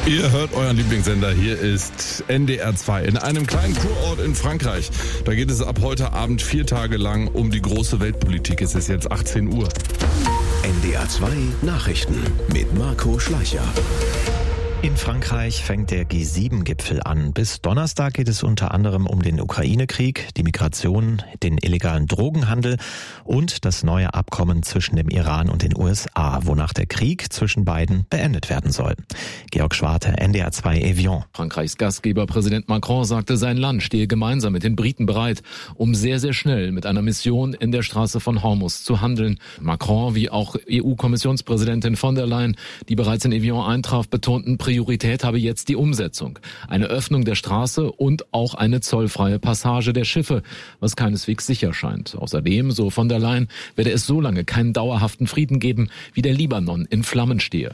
Ihr hört euren Lieblingssender, hier ist NDR 2 in einem kleinen Kurort in Frankreich. Da geht es ab heute Abend 4 Tage lang um die große Weltpolitik. Es ist jetzt 18 Uhr. NDR 2 Nachrichten mit Marco Schleicher. In Frankreich fängt der G7-Gipfel an. Bis Donnerstag geht es unter anderem um den Ukraine-Krieg, die Migration, den illegalen Drogenhandel und das neue Abkommen zwischen dem Iran und den USA, wonach der Krieg zwischen beiden beendet werden soll. Georg Schwarte, NDR 2 Evian. Frankreichs Gastgeber Präsident Macron sagte, sein Land stehe gemeinsam mit den Briten bereit, um sehr, sehr schnell mit einer Mission in der Straße von Hormuz zu handeln. Macron, wie auch EU-Kommissionspräsidentin von der Leyen, die bereits in Evian eintraf, betonten, Priorität habe jetzt die Umsetzung. Eine Öffnung der Straße und auch eine zollfreie Passage der Schiffe, was keineswegs sicher scheint. Außerdem, so von der Leyen, werde es so lange keinen dauerhaften Frieden geben, wie der Libanon in Flammen stehe.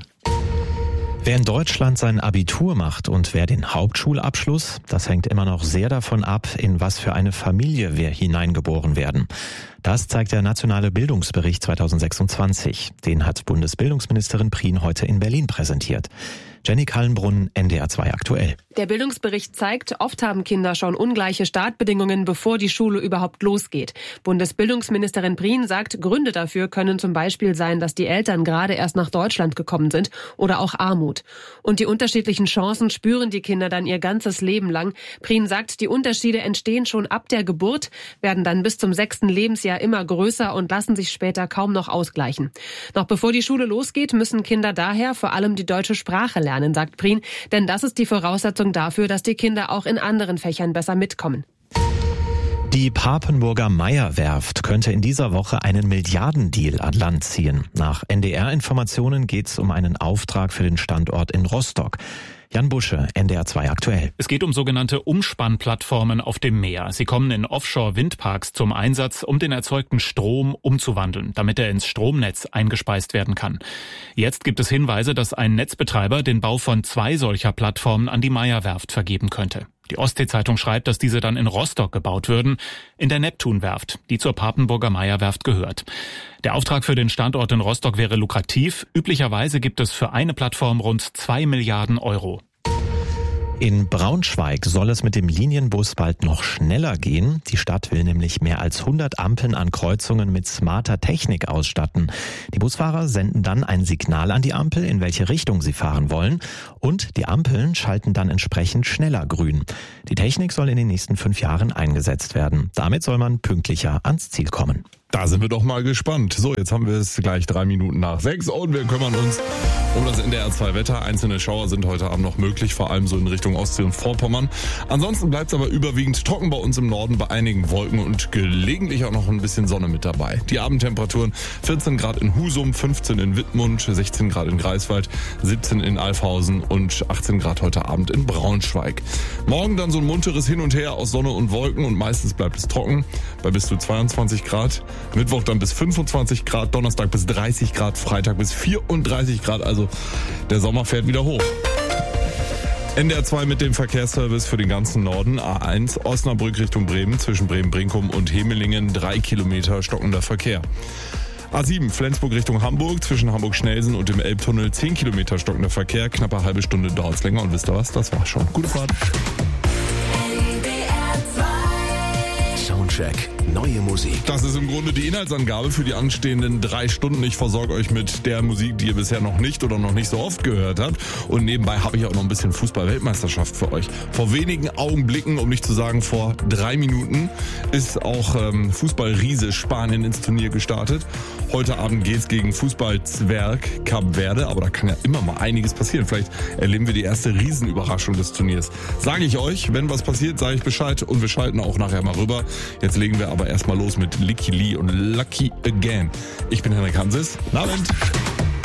Wer in Deutschland sein Abitur macht und wer den Hauptschulabschluss, das hängt immer noch sehr davon ab, in was für eine Familie wir hineingeboren werden. Das zeigt der Nationale Bildungsbericht 2026. Den hat Bundesbildungsministerin Prien heute in Berlin präsentiert. Jenny Kallenbrunn, NDR 2 aktuell. Der Bildungsbericht zeigt, oft haben Kinder schon ungleiche Startbedingungen, bevor die Schule überhaupt losgeht. Bundesbildungsministerin Prien sagt, Gründe dafür können zum Beispiel sein, dass die Eltern gerade erst nach Deutschland gekommen sind oder auch Armut. Und die unterschiedlichen Chancen spüren die Kinder dann ihr ganzes Leben lang. Prien sagt, die Unterschiede entstehen schon ab der Geburt, werden dann bis zum 6. Lebensjahr immer größer und lassen sich später kaum noch ausgleichen. Noch bevor die Schule losgeht, müssen Kinder daher vor allem die deutsche Sprache lernen, sagt Prien, denn das ist die Voraussetzung dafür, dass die Kinder auch in anderen Fächern besser mitkommen. Die Papenburger Meyer-Werft könnte in dieser Woche einen Milliardendeal an Land ziehen. Nach NDR-Informationen geht es um einen Auftrag für den Standort in Rostock. Jan Busche, NDR 2 aktuell. Es geht um sogenannte Umspannplattformen auf dem Meer. Sie kommen in Offshore-Windparks zum Einsatz, um den erzeugten Strom umzuwandeln, damit er ins Stromnetz eingespeist werden kann. Jetzt gibt es Hinweise, dass ein Netzbetreiber den Bau von 2 solcher Plattformen an die Meyer-Werft vergeben könnte. Die Ostsee-Zeitung schreibt, dass diese dann in Rostock gebaut würden, in der Neptunwerft, die zur Papenburger Meyer-Werft gehört. Der Auftrag für den Standort in Rostock wäre lukrativ. Üblicherweise gibt es für eine Plattform rund 2 Milliarden Euro. In Braunschweig soll es mit dem Linienbus bald noch schneller gehen. Die Stadt will nämlich mehr als 100 Ampeln an Kreuzungen mit smarter Technik ausstatten. Die Busfahrer senden dann ein Signal an die Ampel, in welche Richtung sie fahren wollen. Und die Ampeln schalten dann entsprechend schneller grün. Die Technik soll in den nächsten 5 Jahren eingesetzt werden. Damit soll man pünktlicher ans Ziel kommen. Da sind wir doch mal gespannt. So, jetzt haben wir es gleich 3 Minuten nach 6 und wir kümmern uns um das NDR 2 Wetter. Einzelne Schauer sind heute Abend noch möglich, vor allem so in Richtung Ostsee und Vorpommern. Ansonsten bleibt es aber überwiegend trocken bei uns im Norden, bei einigen Wolken und gelegentlich auch noch ein bisschen Sonne mit dabei. Die Abendtemperaturen 14 Grad in Husum, 15 in Wittmund, 16 Grad in Greifswald, 17 in Alfhausen und 18 Grad heute Abend in Braunschweig. Morgen dann so ein munteres Hin und Her aus Sonne und Wolken und meistens bleibt es trocken bei bis zu 22 Grad. Mittwoch dann bis 25 Grad, Donnerstag bis 30 Grad, Freitag bis 34 Grad, also der Sommer fährt wieder hoch. NDR 2 mit dem Verkehrsservice für den ganzen Norden. A1 Osnabrück Richtung Bremen, zwischen Bremen-Brinkum und Hemelingen 3 Kilometer stockender Verkehr. A7 Flensburg Richtung Hamburg, zwischen Hamburg-Schnelsen und dem Elbtunnel 10 Kilometer stockender Verkehr, knapp eine halbe Stunde dauert es länger und wisst ihr was, das war's schon. Gute Fahrt. Soundcheck. Neue Musik. Das ist im Grunde die Inhaltsangabe für die anstehenden 3 Stunden. Ich versorge euch mit der Musik, die ihr bisher noch nicht oder noch nicht so oft gehört habt. Und nebenbei habe ich auch noch ein bisschen Fußball-Weltmeisterschaft für euch. Vor wenigen Augenblicken, um nicht zu sagen vor 3 Minuten, ist auch Fußball-Riese Spanien ins Turnier gestartet. Heute Abend geht's gegen Fußball-Zwerg Kap Verde, aber da kann ja immer mal einiges passieren. Vielleicht erleben wir die erste Riesenüberraschung des Turniers. Sage ich euch, wenn was passiert, sage ich Bescheid und wir schalten auch nachher mal rüber. Jetzt legen wir aber erstmal los mit Licky Lee und Lucky Again. Ich bin Henrik Hanses. Guten Abend.